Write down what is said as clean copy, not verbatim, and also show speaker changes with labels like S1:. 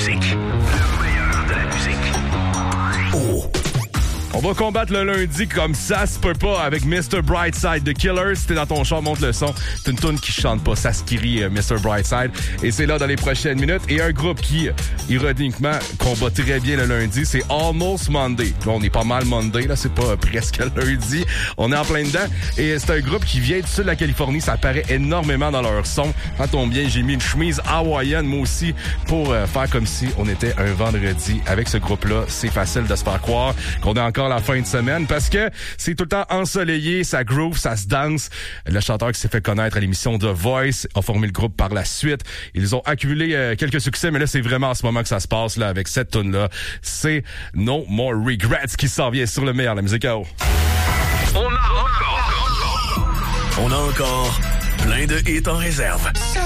S1: musique. Le meilleur de la musique. Oh.
S2: On va combattre le lundi comme ça se peut pas avec Mr. Brightside de Killers. Si t'es dans ton char, monte le son. C'est une toune qui chante pas, ça se crie Mr. Brightside. Et c'est là dans les prochaines minutes. Et un groupe qui, ironiquement, combat très bien le lundi, c'est Almost Monday. Là, on est pas mal Monday, là, c'est pas presque lundi. On est en plein dedans. Et c'est un groupe qui vient du sud de la Californie. Ça apparaît énormément dans leur son. Ça tombe bien, j'ai mis une chemise hawaïenne, moi aussi, pour faire comme si on était un vendredi. Avec ce groupe-là, c'est facile de se faire croire qu'on est encore la fin de semaine parce que c'est tout le temps ensoleillé, ça groove, ça se danse. Le chanteur qui s'est fait connaître à l'émission The Voice a formé le groupe par la suite. Ils ont accumulé quelques succès, mais là, c'est vraiment en ce moment que ça se passe là avec cette tune-là. C'est No More Regrets qui s'en vient sur le meilleur de la musique à eau.
S1: On a encore plein de hits en réserve.